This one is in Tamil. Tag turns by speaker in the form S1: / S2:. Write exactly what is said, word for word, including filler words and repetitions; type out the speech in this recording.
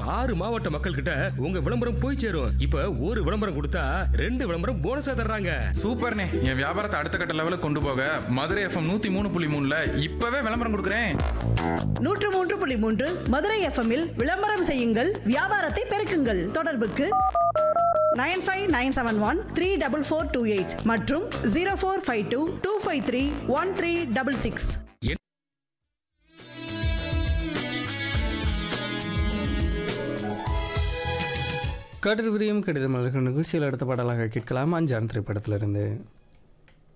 S1: ஆறு மாவட்ட மக்கள் கிட்ட உங்க விளம்பரம் போய் சேரும். இப்ப ஒரு விளம்பரம் கொடுத்தா ரெண்டு விளம்பரம் போனஸா தர்றாங்க.
S2: சூப்பர்ண்ணே, என் வியாபாரத்தை அடுத்த கட்ட லெவலுக்கு கொண்டு போக மதுரை எஃப்எம் நூத்தி மூணு புள்ளி மூணுல இப்பவே விளம்பரம் கொடுக்குறேன்.
S3: நூற்று மூன்று புள்ளி மூன்று மதுரை எஃப்எம்மில் விளம்பரம் செய்யுங்கள், வியாபாரத்தை பெருக்குங்கள். தொடர்புக்கு nine five nine seven one three double four two eight மற்றும் zero four five two two five three one three double six.
S4: கடல் விரியும் கடிதம் நிகழ்ச்சியில் அடுத்த பாடலாக கேட்கலாம் அஞ்சான் திரைப்படத்திலிருந்து.